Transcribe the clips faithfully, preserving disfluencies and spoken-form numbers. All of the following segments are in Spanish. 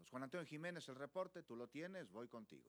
estados. Juan Antonio Jiménez, el reporte, tú lo tienes, voy contigo.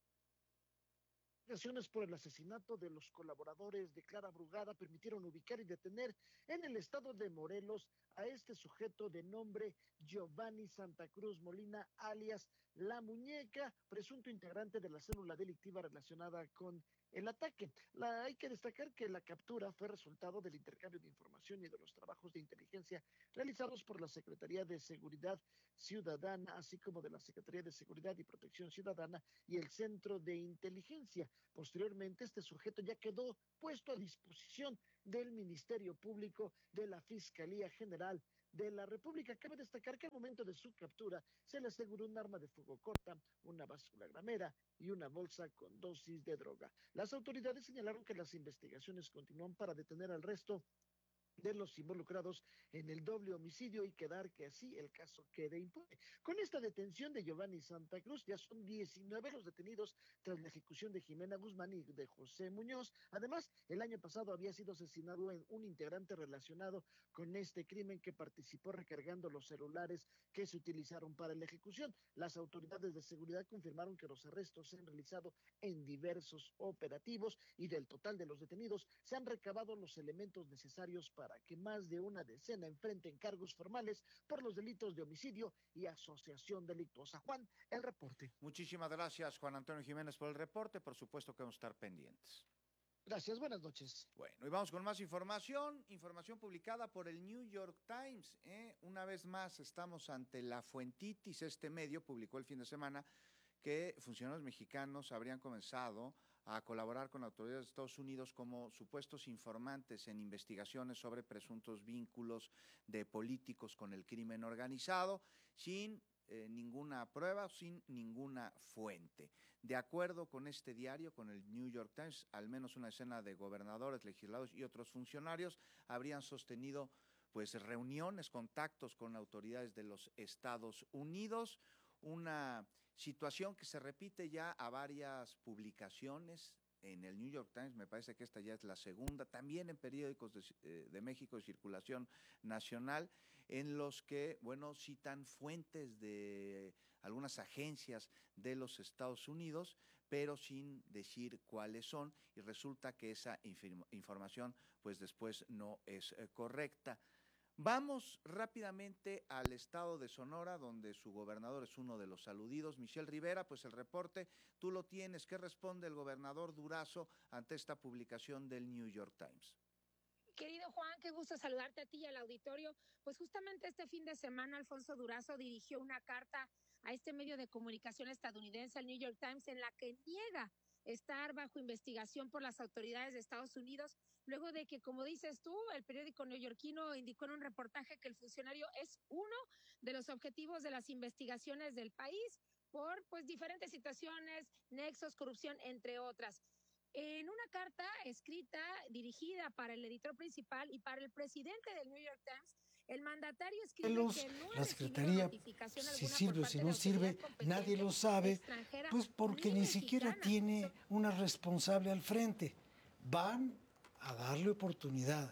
Investigaciones por el asesinato de los colaboradores de Clara Brugada permitieron ubicar y detener en el estado de Morelos a este sujeto de nombre Giovanni Santa Cruz Molina, alias La Muñeca, presunto integrante de la célula delictiva relacionada con el ataque. La, hay que destacar que la captura fue resultado del intercambio de información y de los trabajos de inteligencia realizados por la Secretaría de Seguridad Ciudadana, así como de la Secretaría de Seguridad y Protección Ciudadana y el Centro de Inteligencia. Posteriormente, este sujeto ya quedó puesto a disposición del Ministerio Público, de la Fiscalía General de la República. Cabe destacar que al momento de su captura se le aseguró un arma de fuego corta, una báscula gramera y una bolsa con dosis de droga. Las autoridades señalaron que las investigaciones continúan para detener al resto de los involucrados en el doble homicidio y quedar que así el caso quede impune. Con esta detención de Giovanni Santa Cruz, ya son diecinueve los detenidos tras la ejecución de Jimena Guzmán y de José Muñoz. Además, el año pasado había sido asesinado en un integrante relacionado con este crimen que participó recargando los celulares que se utilizaron para la ejecución. Las autoridades de seguridad confirmaron que los arrestos se han realizado en diversos operativos y del total de los detenidos se han recabado los elementos necesarios para para que más de una decena enfrenten cargos formales por los delitos de homicidio y asociación delictuosa. Juan, el reporte. Muchísimas gracias, Juan Antonio Jiménez, por el reporte. Por supuesto que vamos a estar pendientes. Gracias, buenas noches. Bueno, y vamos con más información, información publicada por el New York Times. ¿eh? Una vez más estamos ante la fuentitis. Este medio publicó el fin de semana que funcionarios mexicanos habrían comenzado a colaborar con autoridades de Estados Unidos como supuestos informantes en investigaciones sobre presuntos vínculos de políticos con el crimen organizado, sin eh, ninguna prueba, sin ninguna fuente. De acuerdo con este diario, con el New York Times, al menos una decena de gobernadores, legisladores y otros funcionarios habrían sostenido pues reuniones, contactos con autoridades de los Estados Unidos, una situación que se repite ya a varias publicaciones en el New York Times, me parece que esta ya es la segunda, también en periódicos de, eh, de México de circulación nacional, en los que, bueno, citan fuentes de algunas agencias de los Estados Unidos, pero sin decir cuáles son, y resulta que esa información, pues después no es eh, correcta. Vamos rápidamente al estado de Sonora, donde su gobernador es uno de los aludidos, Michelle Rivera. Pues el reporte tú lo tienes. ¿Qué responde el gobernador Durazo ante esta publicación del New York Times? Querido Juan, qué gusto saludarte a ti y al auditorio. Pues justamente este fin de semana Alfonso Durazo dirigió una carta a este medio de comunicación estadounidense, el New York Times, en la que niega estar bajo investigación por las autoridades de Estados Unidos, luego de que, como dices tú, el periódico neoyorquino indicó en un reportaje que el funcionario es uno de los objetivos de las investigaciones del país por pues diferentes situaciones, nexos, corrupción, entre otras. En una carta escrita, dirigida para el editor principal y para el presidente del New York Times, el mandatario escribe los, que no la Secretaría, si sirve o si no sirve, nadie lo sabe, pues porque ni siquiera tiene una responsable al frente. Van a darle oportunidad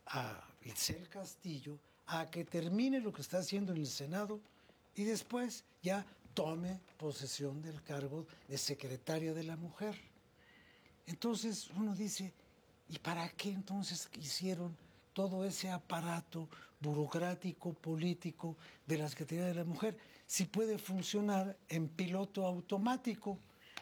a Itzel Castillo a que termine lo que está haciendo en el Senado y después ya tome posesión del cargo de secretaria de la Mujer. Entonces uno dice, ¿y para qué entonces hicieron todo ese aparato burocrático, político de la Secretaría de la Mujer? Si puede funcionar en piloto automático,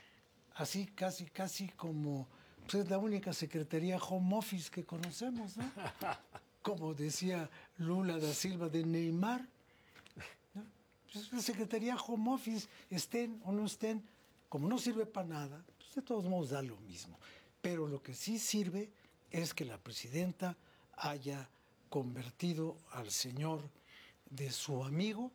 así casi, casi como pues es la única secretaría home office que conocemos, ¿no? Como decía Lula da Silva de Neymar, ¿no? Pues la secretaría home office, estén o no estén, como no sirve para nada, pues de todos modos da lo mismo. Pero lo que sí sirve es que la presidenta haya convertido al señor de su amigo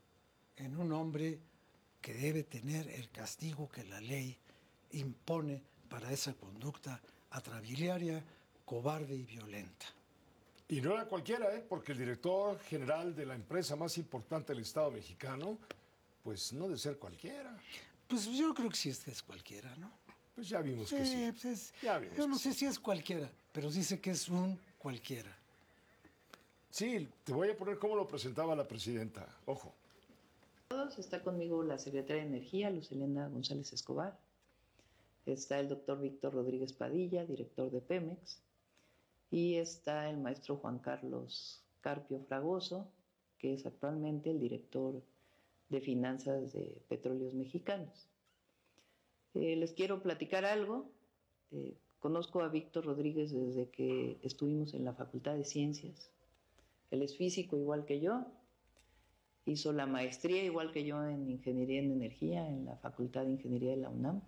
en un hombre que debe tener el castigo que la ley impone para esa conducta atrabiliaria, cobarde y violenta. Y no era cualquiera, ¿eh? Porque el director general de la empresa más importante del Estado mexicano, pues no de ser cualquiera. Pues yo creo que sí es, es cualquiera, ¿no? Pues ya vimos sí, que sí. Pues es, ya vimos yo no sé sí. si es cualquiera, pero sí sé que es un cualquiera. Sí, te voy a poner cómo lo presentaba la presidenta. Ojo. Está conmigo la secretaria de Energía, Luz Helena González Escobar. Está el doctor Víctor Rodríguez Padilla, director de Pemex. Y está el maestro Juan Carlos Carpio Fragoso, que es actualmente el director de Finanzas de Petróleos Mexicanos. Eh, les quiero platicar algo. Eh, conozco a Víctor Rodríguez desde que estuvimos en la Facultad de Ciencias. Él es físico igual que yo. Hizo la maestría igual que yo en Ingeniería en Energía en la Facultad de Ingeniería de la UNAM.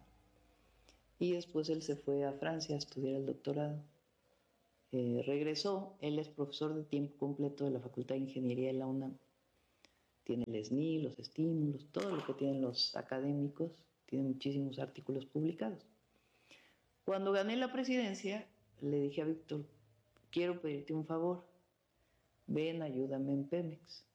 Y después él se fue a Francia a estudiar el doctorado. Eh, regresó, él es profesor de tiempo completo de la Facultad de Ingeniería de la UNAM. Tiene el S N I, los estímulos, todo lo que tienen los académicos. Tiene muchísimos artículos publicados. Cuando gané la presidencia, le dije a Víctor, quiero pedirte un favor. Ven, ayúdame en Pemex.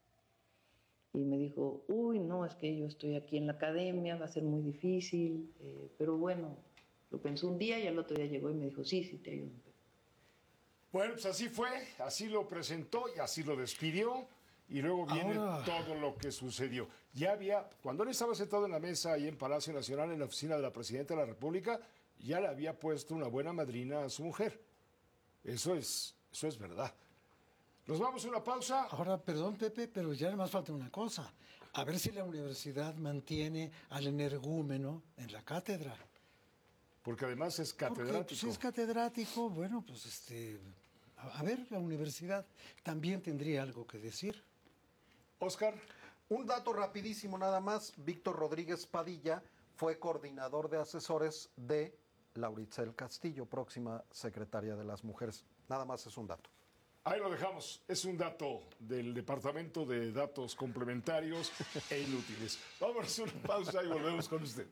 Y me dijo, uy, no, es que yo estoy aquí en la academia, va a ser muy difícil, eh, pero bueno, lo pensó un día y al otro día llegó y me dijo, sí, sí, te ayudo. Bueno, pues así fue, así lo presentó y así lo despidió, y luego viene Ahora... todo lo que sucedió. Ya había, cuando él estaba sentado en la mesa ahí en Palacio Nacional, en la oficina de la Presidenta de la República, ya le había puesto una buena madrina a su mujer. Eso es, eso es verdad. Nos vamos a una pausa. Ahora, perdón, Pepe, pero ya más falta una cosa. A ver si la universidad mantiene al energúmeno en la cátedra. Porque además es catedrático. Porque, pues, es catedrático, bueno, pues este... A, a ver, la universidad también tendría algo que decir. Oscar. Un dato rapidísimo nada más. Víctor Rodríguez Padilla fue coordinador de asesores de Lauricel Castillo, próxima secretaria de las Mujeres. Nada más es un dato. Ahí lo dejamos. Es un dato del Departamento de Datos Complementarios e Inútiles. Vamos a una pausa y volvemos con usted.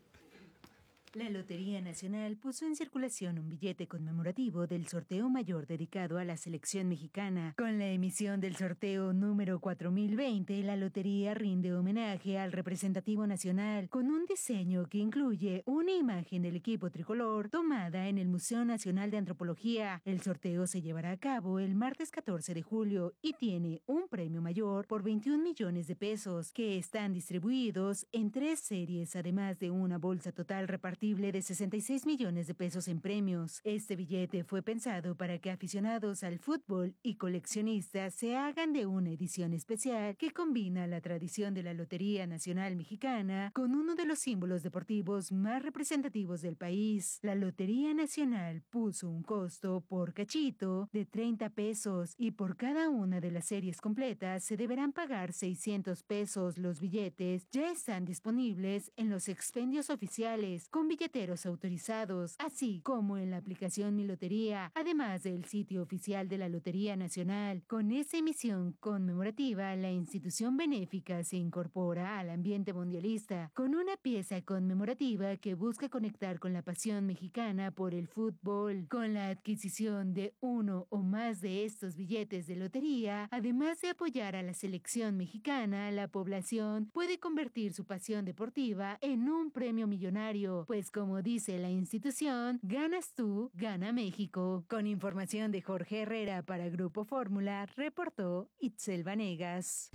La Lotería Nacional puso en circulación un billete conmemorativo del sorteo mayor dedicado a la selección mexicana. Con la emisión del sorteo número cuatro mil veinte, la lotería rinde homenaje al representativo nacional con un diseño que incluye una imagen del equipo tricolor tomada en el Museo Nacional de Antropología. El sorteo se llevará a cabo el martes catorce de julio y tiene un premio mayor por veintiún millones de pesos que están distribuidos en tres series, además de una bolsa total repartida de sesenta y seis millones de pesos en premios. Este billete fue pensado para que aficionados al fútbol y coleccionistas se hagan de una edición especial que combina la tradición de la Lotería Nacional Mexicana con uno de los símbolos deportivos más representativos del país. La Lotería Nacional puso un costo por cachito de treinta pesos y por cada una de las series completas se deberán pagar seiscientos pesos. Los billetes ya están disponibles en los expendios oficiales con billeteros autorizados, así como en la aplicación Mi Lotería, además del sitio oficial de la Lotería Nacional. Con esta emisión conmemorativa, la institución benéfica se incorpora al ambiente mundialista con una pieza conmemorativa que busca conectar con la pasión mexicana por el fútbol. Con la adquisición de uno o más de estos billetes de lotería, además de apoyar a la selección mexicana, la población puede convertir su pasión deportiva en un premio millonario, pues como dice la institución, ganas tú, gana México. Con información de Jorge Herrera para Grupo Fórmula, reportó Itzel Vanegas.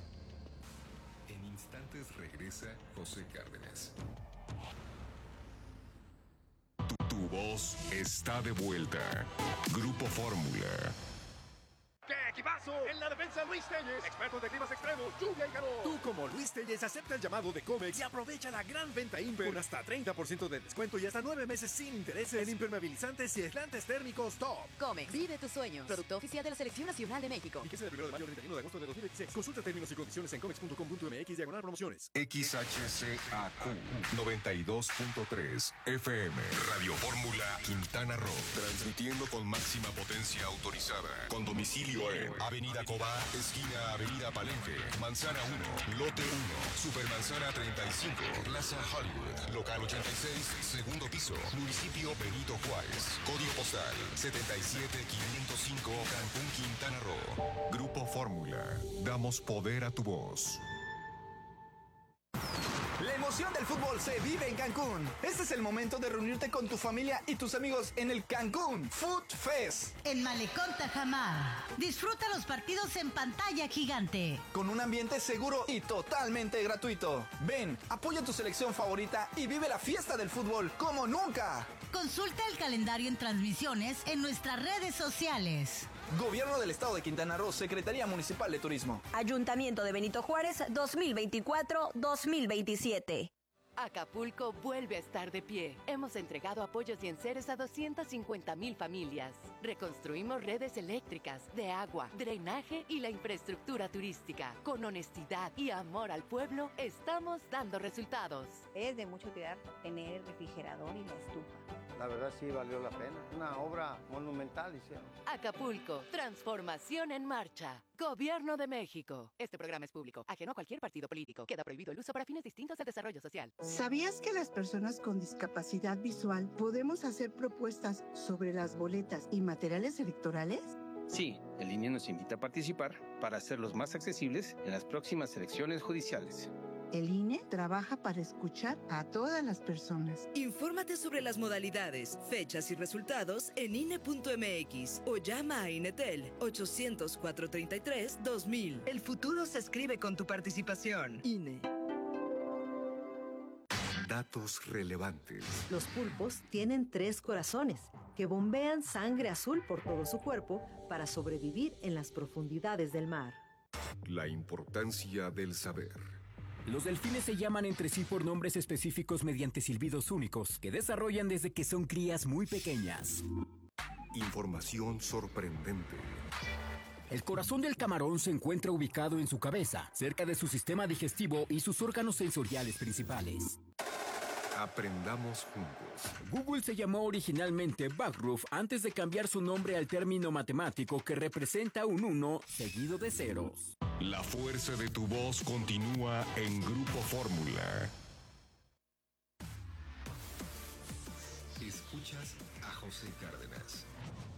En instantes regresa José Cárdenas. Tu, tu voz está de vuelta. Grupo Fórmula. ¡Qué equipazo! En la defensa, Luis Telles, experto de climas extremos, lluvia y calor. Tú, como Luis Telles, acepta el llamado de Comex y aprovecha la gran venta Imper con hasta treinta por ciento de descuento y hasta nueve meses sin intereses en impermeabilizantes y aislantes térmicos top. Comex, vive tus sueños. Producto oficial de la Selección Nacional de México. Vigencia del primero de mayo al treinta y uno de agosto de dos mil veintiséis. Consulta términos y condiciones en comex punto com punto m x diagonal promociones. X H C A Q noventa y dos punto tres F M. Radio Fórmula Quintana Roo. Transmitiendo con máxima potencia autorizada. Con domicilio en Avenida Cobá, esquina Avenida Palenque, Manzana uno, Lote uno, Supermanzana treinta y cinco, Plaza Hollywood, Local ochenta y seis, segundo piso, Municipio Benito Juárez, Código Postal setenta y siete quinientos cinco, Cancún, Quintana Roo. Grupo Fórmula, damos poder a tu voz. La emoción del fútbol se vive en Cancún. Este es el momento de reunirte con tu familia y tus amigos en el Cancún Food Fest. En Malecón Tajamar. Disfruta los partidos en pantalla gigante. Con un ambiente seguro y totalmente gratuito. Ven, apoya tu selección favorita y vive la fiesta del fútbol como nunca. Consulta el calendario en transmisiones en nuestras redes sociales. Gobierno del Estado de Quintana Roo, Secretaría Municipal de Turismo. Ayuntamiento de Benito Juárez, dos mil veinticuatro a dos mil veintisiete. Acapulco vuelve a estar de pie. Hemos entregado apoyos y enseres a doscientas cincuenta mil familias. Reconstruimos redes eléctricas, de agua, drenaje y la infraestructura turística. Con honestidad y amor al pueblo, estamos dando resultados. Es de mucha utilidad tener el refrigerador y la estufa. La verdad sí valió la pena. Una obra monumental hicieron. Acapulco, transformación en marcha. Gobierno de México. Este programa es público, ajeno a cualquier partido político. Queda prohibido el uso para fines distintos al desarrollo social. ¿Sabías que las personas con discapacidad visual podemos hacer propuestas sobre las boletas y materiales electorales? Sí, el I N E nos invita a participar para hacerlos más accesibles en las próximas elecciones judiciales. El I N E trabaja para escuchar a todas las personas. Infórmate sobre las modalidades, fechas y resultados en I N E punto M X o llama a INETEL ochocientos, cuatrocientos treinta y tres, dos mil. El futuro se escribe con tu participación. I N E. Datos relevantes. Los pulpos tienen tres corazones que bombean sangre azul por todo su cuerpo para sobrevivir en las profundidades del mar. La importancia del saber. Los delfines se llaman entre sí por nombres específicos mediante silbidos únicos que desarrollan desde que son crías muy pequeñas. Información sorprendente. El corazón del camarón se encuentra ubicado en su cabeza, cerca de su sistema digestivo y sus órganos sensoriales principales. Aprendamos juntos. Google se llamó originalmente Backroof antes de cambiar su nombre al término matemático que representa un uno seguido de ceros. La fuerza de tu voz continúa en Grupo Fórmula. Escuchas a José Cárdenas.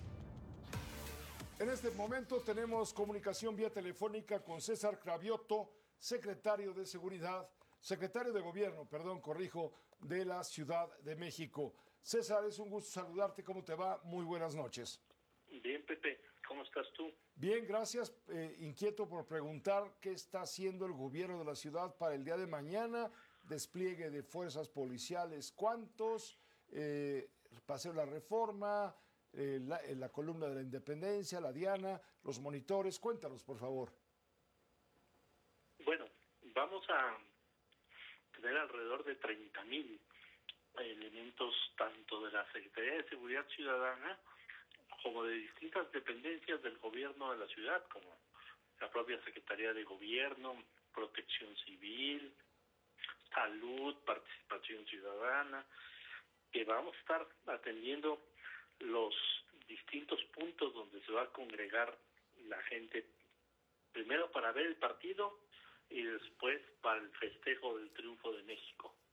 En este momento tenemos comunicación vía telefónica con César Cravioto, secretario de Seguridad, secretario de Gobierno, perdón, corrijo, de la Ciudad de México. César, es un gusto saludarte. ¿Cómo te va? Muy buenas noches. Bien, Pepe. ¿Cómo estás tú? Bien, gracias. Eh, inquieto por preguntar qué está haciendo el gobierno de la ciudad para el día de mañana. Despliegue de fuerzas policiales, ¿cuántos? Eh, paseo de la Reforma, eh, la, eh, la columna de la Independencia, la Diana, los monitores. Cuéntanos, por favor. Bueno, vamos a tener alrededor de treinta mil elementos tanto de la Secretaría de Seguridad Ciudadana como de distintas dependencias del gobierno de la ciudad, como la propia Secretaría de Gobierno, Protección Civil, Salud, Participación Ciudadana, que vamos a estar atendiendo los distintos puntos donde se va a congregar la gente, primero para ver el partido y después para el festejo del triunfo de México.